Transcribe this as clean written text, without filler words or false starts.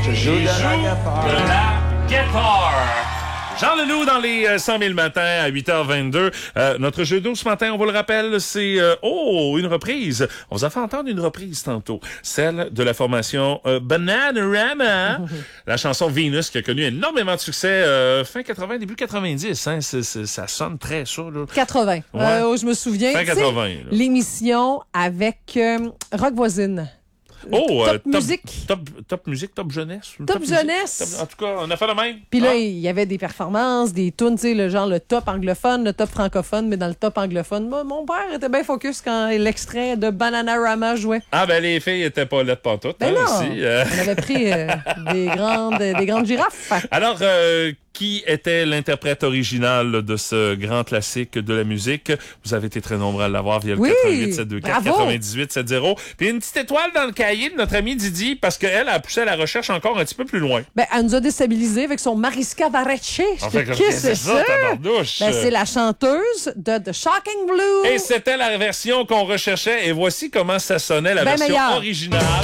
Je joue de la guitare. Jean Leloup dans les 100 000 matins à 8h22. Notre jeu d'eau ce matin, on vous le rappelle, c'est une reprise. On vous a fait entendre une reprise tantôt. Celle de la formation Bananarama. La chanson Venus qui a connu énormément de succès fin 80, début 90. Hein. Ça sonne très ça. Là. 80. Ouais. Je me souviens. Fin 80. L'émission avec Rock Voisine. Top musique. Top musique, top jeunesse. Top jeunesse. En tout cas, on a fait le même. Puis là, il y avait des performances, des tunes, tu sais, le top anglophone, le top francophone, mais dans le top anglophone, mon père était bien focus quand l'extrait de Bananarama jouait. Ah, ben les filles étaient pas là de pantoute. Ben hein, non, aussi. on avait pris des grandes girafes. Alors, qui était l'interprète original de ce grand classique de la musique? Vous avez été très nombreux à l'avoir via le 88-724, 98-70. Puis une petite étoile dans le cahier de notre amie Didi, parce qu'elle a poussé la recherche encore un petit peu plus loin. Ben, elle nous a déstabilisés avec son Mariska Varecce. Qu'est-ce que c'est ça, tabardouche? Ben, c'est la chanteuse de The Shocking Blue. Et c'était la version qu'on recherchait. Et voici comment ça sonnait, la version meilleure. originale.